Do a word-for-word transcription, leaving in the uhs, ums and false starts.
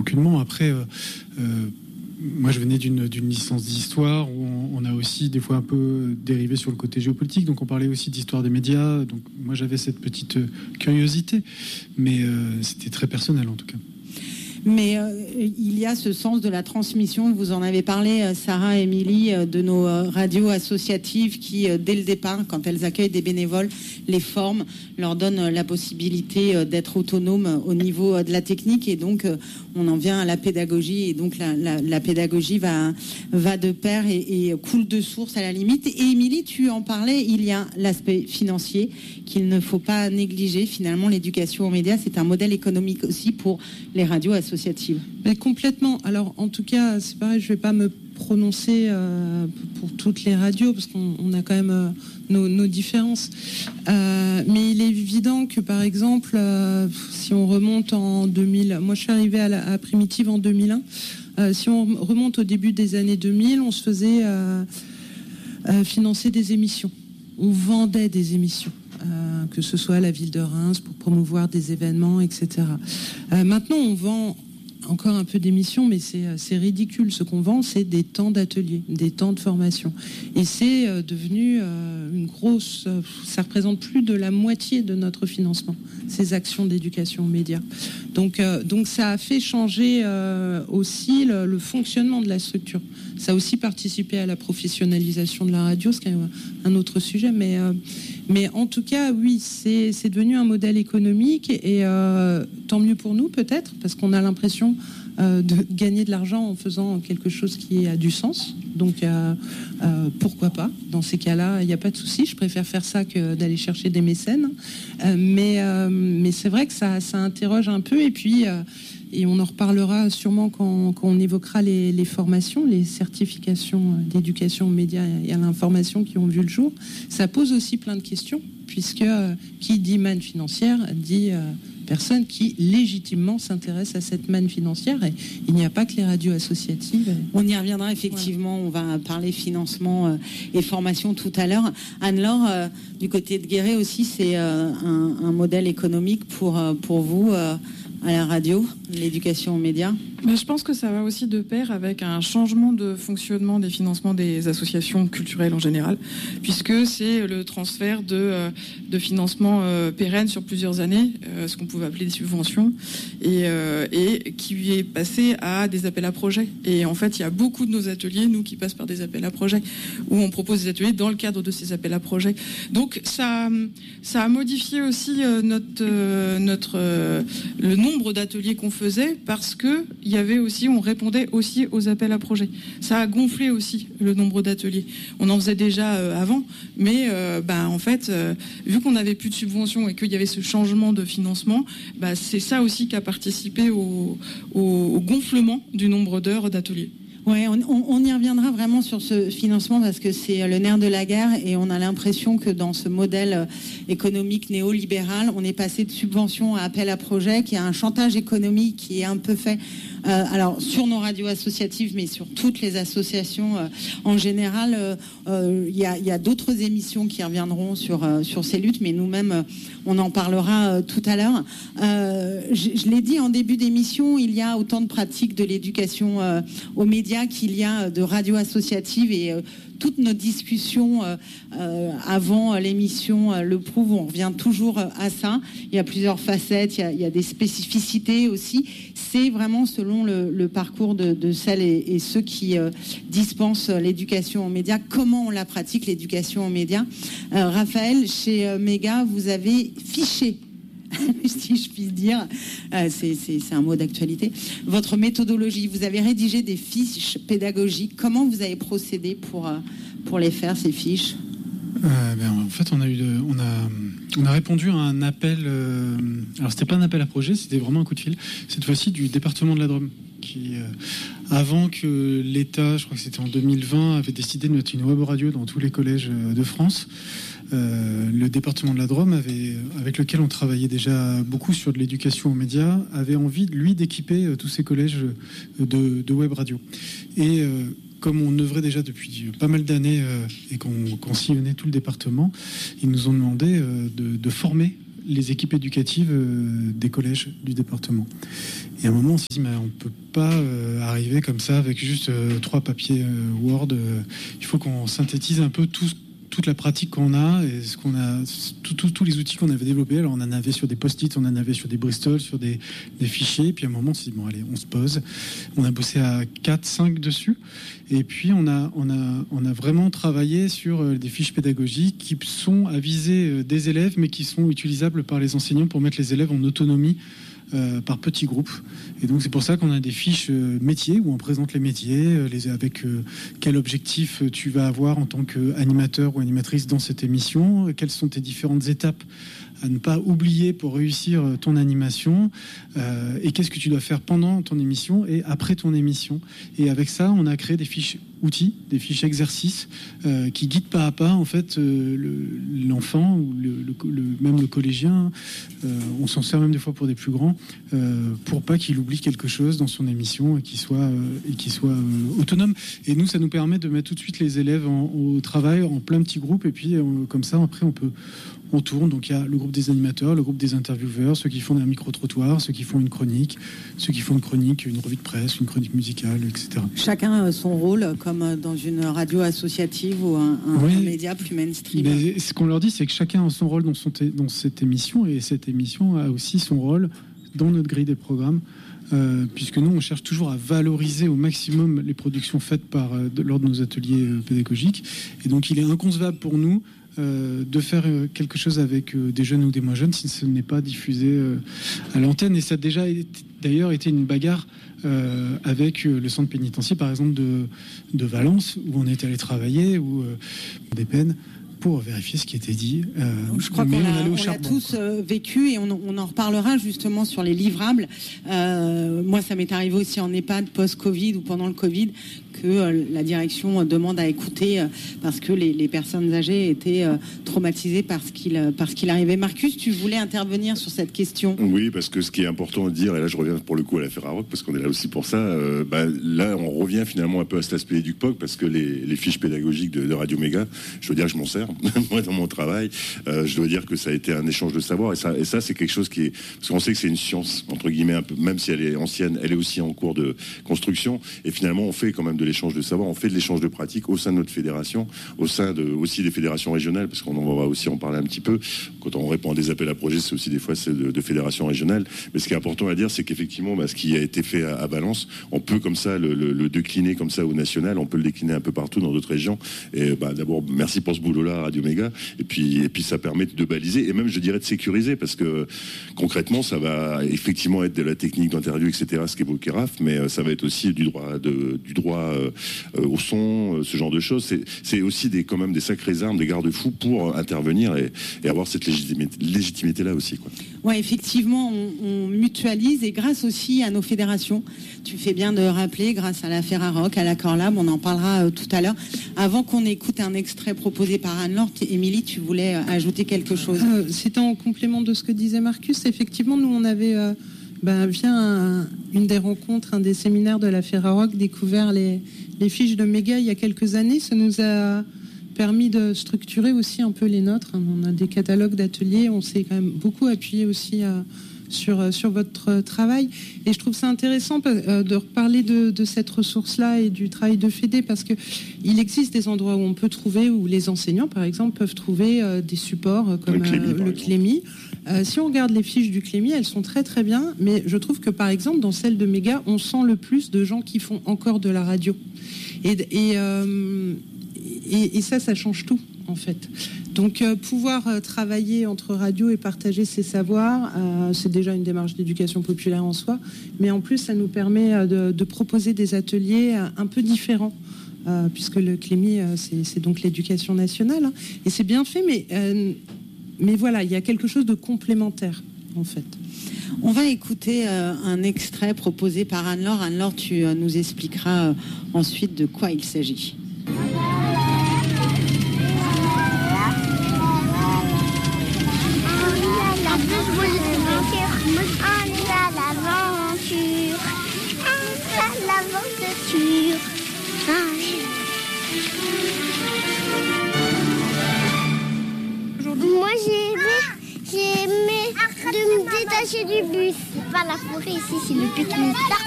aucunement. Après, euh, euh, moi, je venais d'une, d'une licence d'histoire où on, on a aussi des fois un peu dérivé sur le côté géopolitique. Donc, on parlait aussi d'histoire des médias. Donc, moi, j'avais cette petite curiosité, mais euh, c'était très personnel en tout cas. Mais euh, il y a ce sens de la transmission. Vous en avez parlé, euh, Sarah, Émilie, euh, de nos euh, radios associatives qui, euh, dès le départ, quand elles accueillent des bénévoles, les forment, leur donnent euh, la possibilité euh, d'être autonomes euh, au niveau euh, de la technique. Et donc, euh, on en vient à la pédagogie. Et donc, la, la, la pédagogie va, va de pair et, et coule de source à la limite. Et Émilie, tu en parlais, il y a l'aspect financier qu'il ne faut pas négliger. Finalement, l'éducation aux médias, c'est un modèle économique aussi pour les radios associatives. Mais complètement. Alors, en tout cas, c'est pareil, je ne vais pas me prononcer euh, pour toutes les radios, parce qu'on on a quand même euh, nos, nos différences. Euh, mais il est évident que, par exemple, euh, si on remonte en deux mille... Moi, je suis arrivée à, la, à Primitive en deux mille un. Euh, si on remonte au début des années deux mille, on se faisait euh, euh, financer des émissions. On vendait des émissions. Euh, que ce soit à la ville de Reims pour promouvoir des événements, et cetera. Euh, maintenant, on vend encore un peu d'émissions, mais c'est, c'est ridicule. Ce qu'on vend, c'est des temps d'atelier, des temps de formation. Et c'est euh, devenu euh, une grosse... Euh, ça représente plus de la moitié de notre financement, ces actions d'éducation aux médias. Donc, euh, donc ça a fait changer euh, aussi le, le fonctionnement de la structure. Ça a aussi participé à la professionnalisation de la radio, c'est quand même un autre sujet, mais... Euh, Mais en tout cas, oui, c'est, c'est devenu un modèle économique et euh, tant mieux pour nous peut-être, parce qu'on a l'impression euh, de gagner de l'argent en faisant quelque chose qui a du sens. Donc euh, euh, pourquoi pas ? Dans ces cas-là, il n'y a pas de souci. Je préfère faire ça que d'aller chercher des mécènes. Euh, mais, euh, mais c'est vrai que ça, ça interroge un peu. Et puis... Euh, Et on en reparlera sûrement quand, quand on évoquera les, les formations, les certifications d'éducation aux médias et à l'information qui ont vu le jour. Ça pose aussi plein de questions, puisque euh, qui dit manne financière dit euh, personne qui légitimement s'intéresse à cette manne financière. Et il n'y a pas que les radios associatives. On y reviendra effectivement. Voilà. On va parler financement euh, et formation tout à l'heure. Anne-Laure, euh, du côté de Guéret aussi, c'est euh, un, un modèle économique pour, euh, pour vous euh, à la radio, l'éducation aux médias. Mais je pense que ça va aussi de pair avec un changement de fonctionnement des financements des associations culturelles en général, puisque c'est le transfert de, de financement euh, pérenne sur plusieurs années, euh, ce qu'on pouvait appeler des subventions, et, euh, et qui est passé à des appels à projets. Et en fait, il y a beaucoup de nos ateliers, nous, qui passent par des appels à projets, où on propose des ateliers dans le cadre de ces appels à projets. Donc ça, ça a modifié aussi euh, notre, euh, notre, euh, le nombre d'ateliers qu'on faisait, parce que il y avait aussi, on répondait aussi aux appels à projets. Ça a gonflé aussi le nombre d'ateliers. On en faisait déjà euh, avant, mais euh, bah, en fait, euh, vu qu'on n'avait plus de subventions et qu'il y avait ce changement de financement, bah, c'est ça aussi qui a participé au, au, au gonflement du nombre d'heures d'ateliers. Ouais, on, on, on y reviendra vraiment sur ce financement parce que c'est le nerf de la guerre et on a l'impression que dans ce modèle économique néolibéral, on est passé de subvention à appel à projet, qui a un chantage économique qui est un peu fait euh, alors sur nos radios associatives, mais sur toutes les associations euh, en général. Il euh, y, a, y a d'autres émissions qui reviendront sur, euh, sur ces luttes, mais nous-mêmes, euh, on en parlera euh, tout à l'heure. Euh, je, je l'ai dit en début d'émission, il y a autant de pratiques de l'éducation euh, aux médias qu'il y a de radios associatives et euh, toutes nos discussions euh, euh, avant l'émission euh, le prouvent, on revient toujours à ça. Il y a plusieurs facettes, il y a, il y a des spécificités aussi. C'est vraiment selon le, le parcours de, de celles et, et ceux qui euh, dispensent l'éducation aux médias, comment on la pratique, l'éducation aux médias. Euh, Raphaël, chez euh, Méga, vous avez fiché, si je puis dire, euh, c'est, c'est, c'est un mot d'actualité, votre méthodologie. Vous avez rédigé des fiches pédagogiques. Comment vous avez procédé pour, euh, pour les faire, ces fiches ? euh, ben, En fait, on a, eu de, on, a, on a répondu à un appel. Euh, alors, c'était pas un appel à projet, c'était vraiment un coup de fil. Cette fois-ci, du département de la Drôme, qui, euh, avant que l'État, je crois que c'était en deux mille vingt, avait décidé de mettre une web radio dans tous les collèges de France. Euh, le département de la Drôme, avait, avec lequel on travaillait déjà beaucoup sur de l'éducation aux médias, avait envie, lui, d'équiper euh, tous ces collèges de, de web radio. Et euh, comme on œuvrait déjà depuis pas mal d'années euh, et qu'on, qu'on sillonnait tout le département, ils nous ont demandé euh, de, de former les équipes éducatives euh, des collèges du département. Et à un moment, on s'est dit, mais on ne peut pas euh, arriver comme ça avec juste euh, trois papiers euh, Word. Euh, il faut qu'on synthétise un peu tout ce toute la pratique qu'on a et ce qu'on a, tout, tout, tous les outils qu'on avait développés. Alors on en avait sur des post-it, on en avait sur des Bristol, sur des, des fichiers. Et puis à un moment, on s'est dit bon allez, on se pose. On a bossé à quatre, cinq dessus. Et puis on a, on a, on a vraiment travaillé sur des fiches pédagogiques qui sont à viser des élèves, mais qui sont utilisables par les enseignants pour mettre les élèves en autonomie. Euh, par petits groupes. Et donc c'est pour ça qu'on a des fiches euh, métiers où on présente les métiers, euh, les, avec euh, quel objectif tu vas avoir en tant qu'animateur ou animatrice dans cette émission, euh, quelles sont tes différentes étapes à ne pas oublier pour réussir ton animation, euh, et qu'est-ce que tu dois faire pendant ton émission et après ton émission. Et avec ça, on a créé des fiches outils, des fiches exercices euh, qui guident pas à pas en fait euh, le, l'enfant ou le, le, le, même le collégien. Euh, on s'en sert même des fois pour des plus grands euh, pour pas qu'il oublie quelque chose dans son émission et qu'il soit euh, et qu'il soit euh, autonome. Et nous, ça nous permet de mettre tout de suite les élèves en, au travail en plein petit groupe et puis euh, comme ça après on peut on tourne, donc il y a le groupe des animateurs, le groupe des intervieweurs, ceux qui font un micro-trottoir, ceux qui font une chronique, ceux qui font une chronique, une revue de presse, une chronique musicale, et cetera. Chacun a son rôle, comme dans une radio associative ou un, un, oui, un média plus mainstream. Mais ce qu'on leur dit, c'est que chacun a son rôle dans, son t- dans cette émission, et cette émission a aussi son rôle dans notre grille des programmes. Euh, puisque nous, on cherche toujours à valoriser au maximum les productions faites par, euh, de, lors de nos ateliers euh, pédagogiques. Et donc, il est inconcevable pour nous euh, de faire euh, quelque chose avec euh, des jeunes ou des moins jeunes si ce n'est pas diffusé euh, à l'antenne. Et ça a déjà été, d'ailleurs été une bagarre euh, avec euh, le centre pénitentiaire, par exemple, de, de Valence, où on est allé travailler, ou euh, des peines, pour vérifier ce qui était dit. Euh, Je crois qu'on a, on l'a tous euh, vécu et on, on en reparlera justement sur les livrables. Euh, moi, ça m'est arrivé aussi en EHPAD post-Covid ou pendant le Covid que euh, la direction demande à écouter euh, parce que les, les personnes âgées étaient euh, traumatisées par ce qu'il, par ce qu'il arrivait. Marcus, tu voulais intervenir sur cette question ? Oui, parce que ce qui est important à dire, et là je reviens pour le coup à la Ferrarock, parce qu'on est là aussi pour ça, euh, bah, là on revient finalement un peu à cet aspect du P O C, parce que les, les fiches pédagogiques de, de Radio Méga, je veux dire que je m'en sers, moi dans mon travail, euh, je dois dire que ça a été un échange de savoir, et ça, et ça c'est quelque chose qui est, parce qu'on sait que c'est une science, entre guillemets, un peu, même si elle est ancienne, elle est aussi en cours de construction, et finalement on fait quand même de l'échange de savoir, on fait de l'échange de pratiques au sein de notre fédération, au sein de, aussi des fédérations régionales, parce qu'on va aussi en parler un petit peu, quand on répond à des appels à projets, c'est aussi des fois c'est de, de fédérations régionales, mais ce qui est important à dire, c'est qu'effectivement, bah, ce qui a été fait à, à Valence, on peut comme ça le, le, le décliner comme ça au national, on peut le décliner un peu partout dans d'autres régions, et bah, d'abord, merci pour ce boulot-là à Radio Méga, et puis, et puis ça permet de baliser, et même je dirais de sécuriser, parce que concrètement, ça va effectivement être de la technique d'interview, et cetera, ce qu'évoque Raph, mais ça va être aussi du droit, de, du droit euh, euh, au son, euh, ce genre de choses, c'est, c'est aussi des, quand même des sacrées armes, des garde-fous pour intervenir et, et avoir cette légitimité, légitimité-là aussi, quoi. Ouais, effectivement, on, on mutualise et grâce aussi à nos fédérations. Tu fais bien de rappeler, grâce à la Ferrarock, à l'Accord Lab, on en parlera euh, tout à l'heure. Avant qu'on écoute un extrait proposé par Anne-Laure, Émilie, tu voulais euh, ajouter quelque chose ? euh, C'est en complément de ce que disait Marcus. Effectivement, nous, on avait, euh, ben, via un, une des rencontres, un des séminaires de la Ferrarock, découvert les, les fiches de Méga il y a quelques années. Ça nous a permis de structurer aussi un peu les nôtres. On a des catalogues d'ateliers, on s'est quand même beaucoup appuyé aussi euh, sur, sur votre travail. Et je trouve ça intéressant euh, de reparler de, de cette ressource-là et du travail de Fédé, parce qu'il existe des endroits où on peut trouver, où les enseignants, par exemple, peuvent trouver euh, des supports euh, comme le Clémy. Euh, le Clémy. Euh, si on regarde les fiches du Clémy, elles sont très très bien, mais je trouve que, par exemple, dans celle de Méga, on sent le plus de gens qui font encore de la radio. Et... et euh, Et, et ça, ça change tout, en fait. Donc, euh, pouvoir euh, travailler entre radio et partager ses savoirs, euh, c'est déjà une démarche d'éducation populaire en soi, mais en plus, ça nous permet euh, de, de proposer des ateliers euh, un peu différents, euh, puisque le Clémy, euh, c'est, c'est donc l'éducation nationale, hein, et c'est bien fait, mais, euh, mais voilà, il y a quelque chose de complémentaire, en fait. On va écouter euh, un extrait proposé par Anne-Laure. Anne-Laure, tu euh, nous expliqueras euh, ensuite de quoi il s'agit. Moi j'ai aimé, j'ai aimé j'ai du bus. C'est pas la forêt ici, c'est le pique-nique.